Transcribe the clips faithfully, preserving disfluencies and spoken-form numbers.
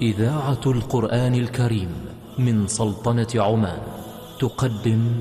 إذاعة القرآن الكريم من سلطنة عمان تقدم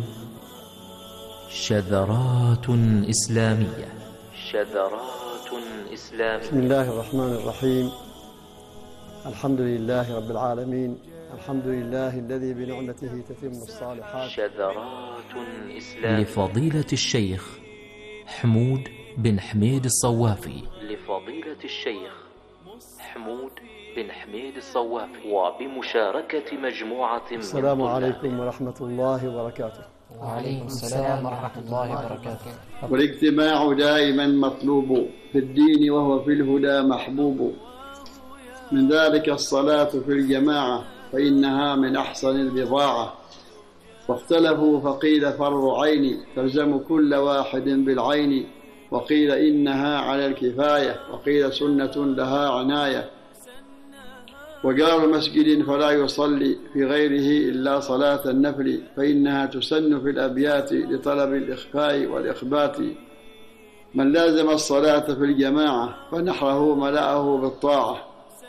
شذرات إسلامية. شذرات إسلامية. بسم الله الرحمن الرحيم. الحمد لله رب العالمين، الحمد لله الذي بنعمته تتم الصالحات. شذرات إسلامية لفضيلة الشيخ حمود بن حميد الصوافي. لفضيلة الشيخ حمود بن حميد الصوافي وبمشاركة مجموعة من السلام عليكم ورحمة الله وبركاته. وعليكم السلام ورحمة الله وبركاته. والاجتماع دائما مطلوب في الدين وهو في الهدى محبوب، من ذلك الصلاة في الجماعة فإنها من أحسن البضاعة، واختلفوا فقيل فرض عين تلزم كل واحد بالعين، وقيل إنها على الكفاية وقيل سنة لها عناية، وجار مسجد فلا يصلي في غيره إلا صلاة النفل فإنها تسن في الأبيات لطلب الإخفاء والإخبات، من لازم الصلاة في الجماعة فنحره ملأه بالطاعة.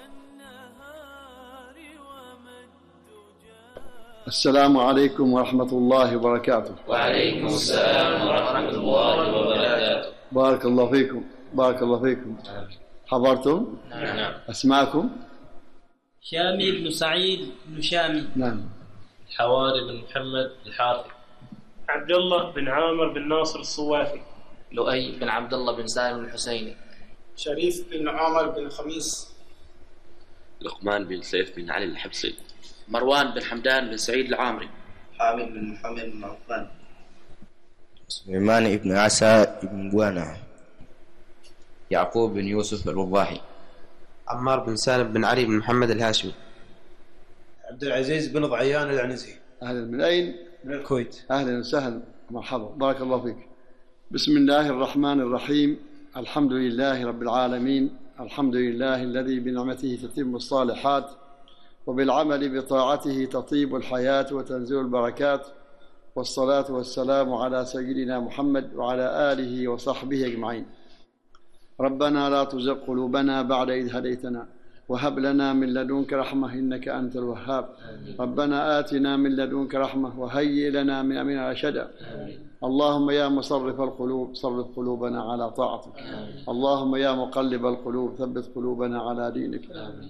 السلام عليكم ورحمة الله وبركاته. وعليكم السلام ورحمة الله وبركاته. بارك الله فيكم، بارك الله فيكم. حضرتم؟ نعم. أسماءكم؟ شامي بن سعيد بن شامي. نعم. حواري بن محمد الحارثي. عبد الله بن عامر بن ناصر الصوافي. لؤي بن عبد الله بن سالم الحسيني. شريف بن عمر بن خميس. لقمان بن سيف بن علي الحبسي. مروان بن حمدان بن سعيد العامري. حامد بن محمد بن عثمان. سليمان بن عسى بن بوانا. يعقوب بن يوسف الوضاحي. عمار بن سالم بن علي بن محمد الهاشمي. عبد العزيز بن ضعيان العنزي. أهلا. من أين؟ من الكويت. أهلا وسهلا، مرحبا، بارك الله فيك. بسم الله الرحمن الرحيم. الحمد لله رب العالمين، الحمد لله الذي بنعمته تتم الصالحات، وبالعمل بطاعته تطيب الحياة وتنزل البركات، والصلاة والسلام على سيدنا محمد وعلى آله وصحبه أجمعين. ربنا لا تزغ قلوبنا بعد إذ هديتنا وهب لنا من لدنك رحمة إنك أنت الوهاب. ربنا آتنا من لدنك رحمة وهيئ لنا من أمرنا رشدا. اللهم يا مصرف القلوب صرف قلوبنا على طاعتك. اللهم يا مقلب القلوب ثبت قلوبنا على دينك.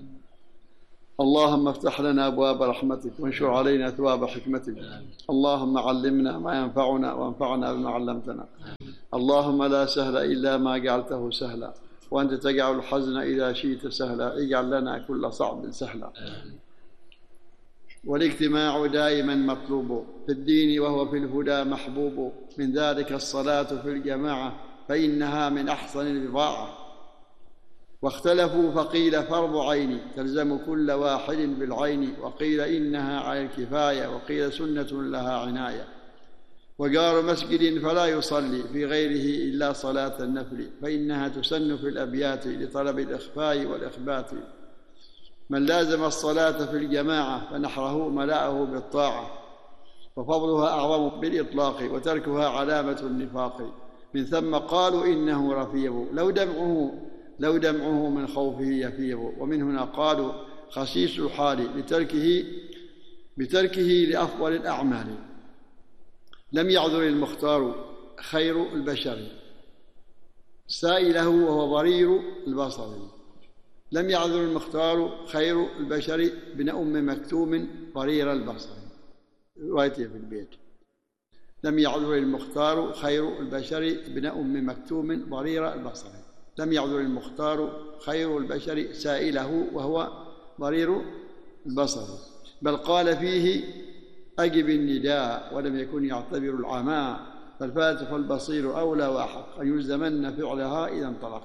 اللهم افتح لنا أبواب رحمتك وانشر علينا ثواب حكمتك. اللهم علمنا ما ينفعنا وانفعنا بما علمتنا. اللهم لا سهل إلا ما جعلته سهلا، وأنت تجعل الحزن إذا شئت سهلا، اجعل لنا كل صعب سهلا. والاجتماع دائما مطلوب في الدين وهو في الهدى محبوب، من ذلك الصلاة في الجماعة فإنها من أحسن البضاعة، واختلفوا فقيل فرض عين تلزم كل واحد بالعين، وقيل إنها على الكفاية وقيل سنة لها عناية، وجار مسجد فلا يصلي في غيره إلا صلاة النفل فإنها تسن في الأبيات لطلب الإخفاء والإخبات، من لازم الصلاة في الجماعة فنحره ملأه بالطاعة، وفضلها أعظم بالإطلاق وتركها علامة النفاق، من ثم قالوا إنه رفيض لو دمعه لو دمعه من خوفه يفيض، ومن هنا قالوا خسيس الحال لتركه بتركه لأفضل الأعمال، لم يعذر المختار خير البشر سائله وهو ضرير البصر، لم يعذر المختار خير البشر بن أم مكتوم ضرير البصر، روايته في البيت. لم يعذر المختار خير البشر بن أم مكتوم ضرير البصر، لم يعذر المختار خير البشر سائله وهو ضرير البصر، بل قال فيه أجب النداء ولم يكن يعتبر العماء، فالفاتح البصير أولى وأحق أن يلزمن فعلها إذا انطلق،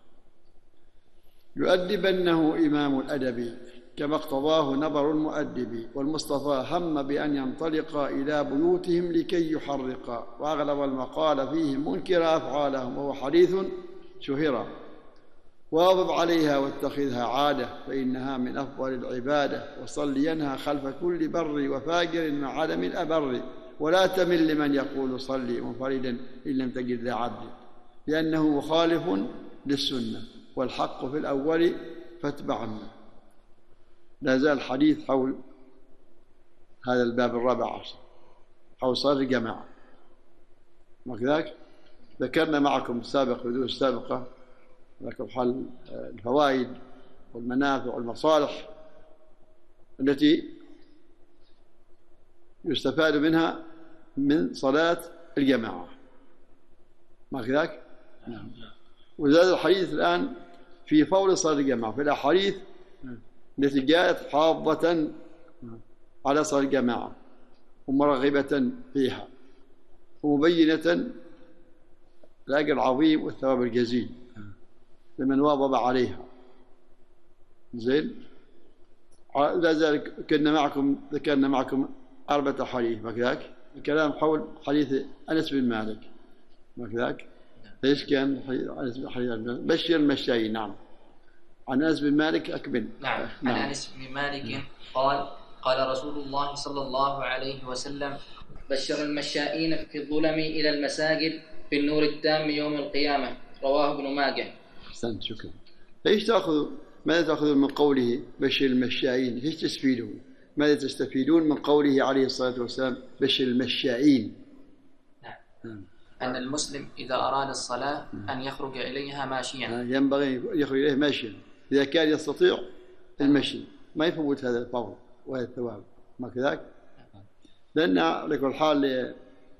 يؤدبنه إمام الأدب كما اقتضاه نبر المؤدب، والمصطفى هم بأن ينطلق إلى بيوتهم لكي يحرق، وأغلب المقال فيهم منكر أفعالهم وهو حديث شهرا، واظب عليها واتخذها عادة فإنها من أفضل العبادة، وصلينها خلف كل بر وفاجر مع عدم الأبر، ولا تمل لمن يقول صلي منفردا إن لم تجد ذا عبد، لأنه مخالف للسنة، والحق في الأول فاتبعنا. لا زال الحديث حول هذا الباب الرابع عشر، حول صلاة الجماعة. وكذلك ذكرنا معكم السابق في الدروس السابقة ذكر حل الفوائد والمنافع والمصالح التي يستفاد منها من صلاة الجماعة. ما كذلك؟ نعم. وزاد الحديث الآن في فضل صلاة الجماعة في الأحاديث التي جاءت حاضة على صلاة الجماعة ومرغبة فيها ومبينة الأجر العظيم والثواب الجزيل لمن واظب عليها. زين، لا ذلك كنا معكم ذكرنا معكم أربعة حديث. ما كذاك؟ الكلام حول حديث أنس بن مالك. ما كذاك؟ ايش كان أنس بن حديث بشر المشايين. نعم، عن أنس بن مالك أكمل. نعم. نعم. عن أنس بن مالك قال قال رسول الله صلى الله عليه وسلم: بشر المشائين في الظلم إلى المساجد في النور التام يوم القيامة. رواه ابن ماجه. أحسنت، شكرا. ايش تأخذ ماذا تأخذون من قوله بشر المشائين؟ ايش تستفيدون؟ ماذا تستفيدون من قوله عليه الصلاة والسلام بشر المشائين؟ نعم. أن المسلم إذا أراد الصلاة أن يخرج إليها ماشيا. ينبغي يخرج إليها ماشيا إذا كان يستطيع المشي، ما يفوت هذا الفضل وهذا الثواب. ما كذاك؟ لأن على كل حال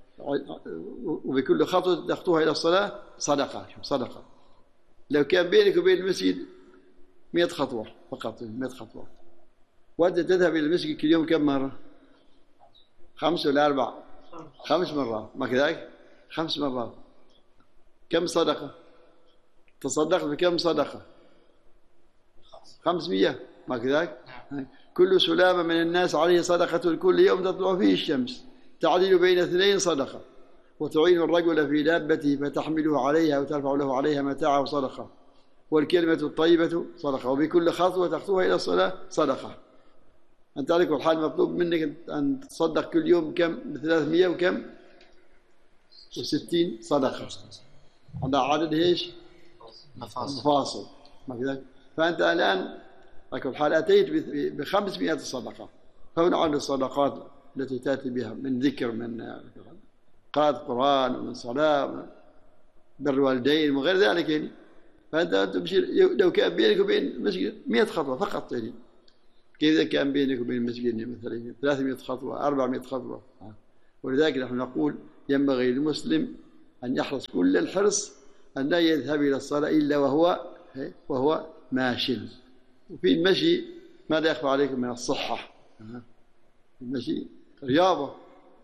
وبكل خطوة تخطوها إلى الصلاة صدقة. صدقة. لو كان بينك وبين المسجد مئة خطوة فقط، مئة خطوة، وأنت تذهب إلى المسجد كل يوم كم مرة؟ خمس ولا أربع؟ خمس مرات. ما كذاك؟ خمس مرات. كم صدقة؟ تصدقت بكم صدقة؟ خمسمية. ما كذاك؟ كل سلامة من الناس عليه صدقة كل يوم تطلع فيه الشمس تعدل بين اثنين صدقة، وتعين الرجل في دابته فتحمله عليها وترفع له عليها متاعه صدقة، والكلمة الطيبة صدقة، وبكل خطوة تخطوها إلى الصلاة صدقة. أنت عليك الحال مطلوب منك أن تصدق كل يوم كم؟ بثلاثمية وكم؟ وستين صدقة على عدد ايش؟ مفاصل. مفاصل. ما كذلك؟ فأنت الآن على كل حال أتيت بخمسمائة صدقة. فهنا عن الصدقات التي تأتي بها من ذكر، من قراءة قرآن، ومن صلاة، ومن بر الوالدين وغير ذلك يعني. فأنت تمشي لو كان بينك وبين المسجد مئة خطوة فقط يعني. كذا كان بينك وبين المسجد مثلا ثلاثمائة خطوة، أربعمائة خطوة. ولذلك نحن نقول ينبغي للمسلم أن يحرص كل الحرص أن لا يذهب إلى الصلاة إلا وهو وهو ماشٍ. وفي المشي ماذا يخفى عليكم من الصحة؟ المشي رياضة.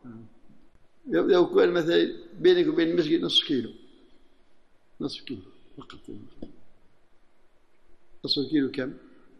لو كان مثلا بينك وبين المسجد نصف كيلو، نصف كيلو فقط. نصف كيلو كم؟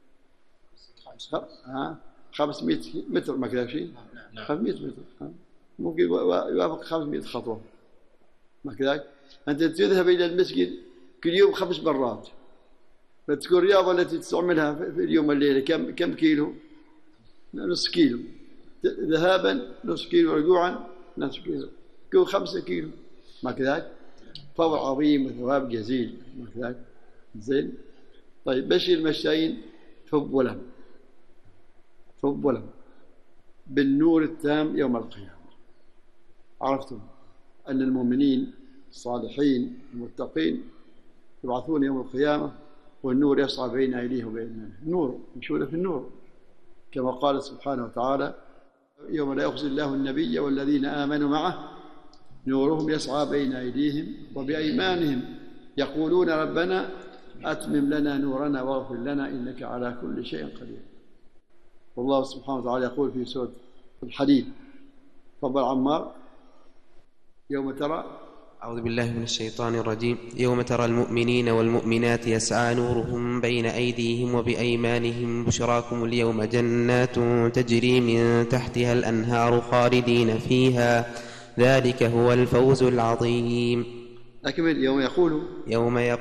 ها خمسمائة متر. ما كذا شيء؟ خمسمائة متر ممكن يوافق خمسمائة خطوة. ما كذاك؟ أنت تذهب إلى المسجد كل يوم خمس مرات، فتكون الرياضة التي تستعملها في اليوم والليلة كم كم كيلو؟ نصف كيلو ذهابا، نصف كيلو رجوعا، نصف كيلو، كل خمسة كيلو. ما كذاك؟ فضل عظيم وثواب جزيل. ما كذاك؟ زين. طيب بشر المشايين فضلا فضلا بالنور التام يوم القيامة. عرفتم أن المؤمنين الصالحين المتقين يبعثون يوم القيامة والنور يسعى بين أيديهم وبين النور، يمشون في النور كما قال سبحانه وتعالى: يوم لا يخزي الله النبي والذين آمنوا معه نورهم يسعى بين أيديهم وبأيمانهم يقولون ربنا أتمم لنا نورنا واغفر لنا إنك على كل شيء قدير. والله سبحانه وتعالى يقول في سورة الحديد. تفضل عمار. يوم ترى أعوذ بالله من الشيطان الرجيم. يوم ترى المؤمنين والمؤمنات يسعى نورهم بين أيديهم وبأيمانهم بشراكم اليوم جنات تجري من تحتها الأنهار خالدين فيها ذلك هو الفوز العظيم. أكمل. يوم يقول يوم يقول